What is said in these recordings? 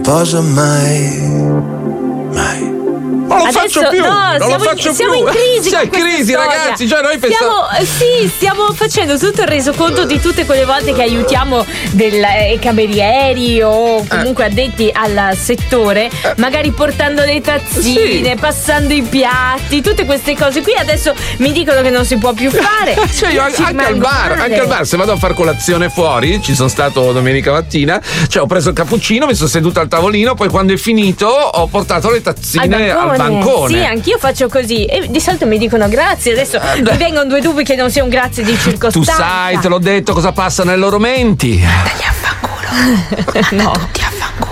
sposa mai. Non lo faccio più, non lo faccio siamo più. in crisi. C'è crisi, ragazzi. Cioè, noi pensiamo. Stiamo facendo tutto il resoconto di tutte quelle volte che aiutiamo i camerieri o comunque addetti al settore, magari portando le tazzine, passando i piatti, tutte queste cose qui. Adesso mi dicono che non si può più fare. Cioè, io anche al bar, se vado a far colazione fuori, ci sono stato domenica mattina, cioè ho preso il cappuccino, mi sono seduto al tavolino, poi quando è finito ho portato le tazzine al bancone. Sì, anch'io faccio così e di solito mi dicono grazie. Adesso mi vengono due dubbi che non sia un grazie di circostanza. Tu sai, te l'ho detto cosa passa nei loro menti. Dagli affanculo. No. Tutti affanculo.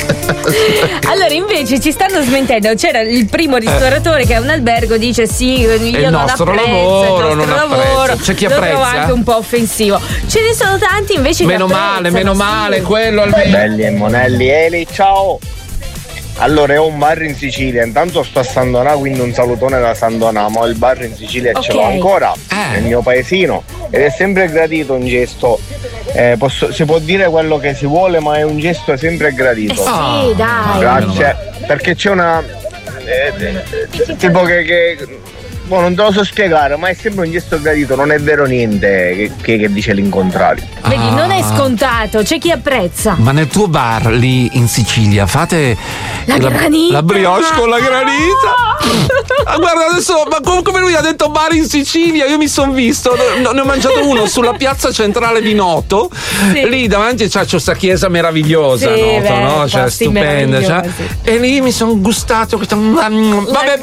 Allora invece ci stanno smentendo. C'era il primo ristoratore che è un albergo, dice sì, io il non nostro apprezzo lavoro, il nostro non lavoro. apprezza. C'è chi lo trovo apprezza. anche un po' offensivo. Ce ne sono tanti invece meno male, quello almeno. Belli e Monelli, Eli, ciao. Allora, è un bar in Sicilia, intanto sto a San Donà, quindi un salutone da San Donà, ma il bar in Sicilia ce l'ho ancora, nel mio paesino, ed è sempre gradito un gesto, si può dire quello che si vuole, ma è un gesto sempre gradito. Sì, dai. Grazie, perché c'è una tipo che non te lo so spiegare, ma è sempre un gesto gradito, non è vero niente che dice l'incontrario. Vedi, non è scontato, c'è chi apprezza. Ma nel tuo bar lì in Sicilia fate la granita, la brioche con la granita? Guarda adesso, ma come lui ha detto bar in Sicilia, io mi sono visto, ne ho mangiato uno sulla piazza centrale di Noto, lì davanti c'è questa chiesa meravigliosa, Noto, no? Cioè stupenda, cioè, e lì mi sono gustato questo. Vabbè,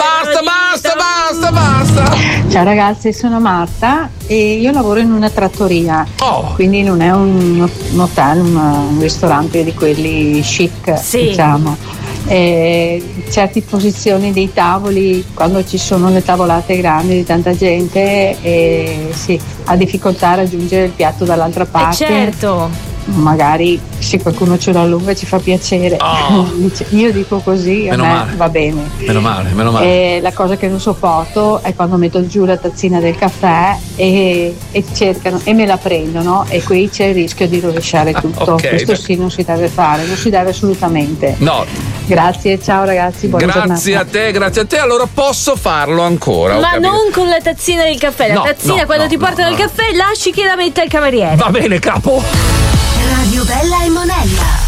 basta. Ciao ragazzi, sono Marta e io lavoro in una trattoria, quindi non è un hotel, un ristorante di quelli chic, diciamo. Certe posizioni dei tavoli, quando ci sono le tavolate grandi di tanta gente, ha difficoltà a raggiungere il piatto dall'altra parte. Certo. Magari se qualcuno ce lo allunga ci fa piacere. Io dico così, a me va bene. Meno male. La cosa che non sopporto è quando metto giù la tazzina del caffè e cercano e me la prendono, e qui c'è il rischio di rovesciare tutto. Questo sì, non si deve fare, non si deve assolutamente. No. Grazie, ciao ragazzi, buona giornata. Grazie a te, allora posso farlo ancora. Ma non con la tazzina del caffè, la tazzina quando ti portano il caffè lasci che la metta il cameriere. Va bene, capo. Radio Bella e Monella.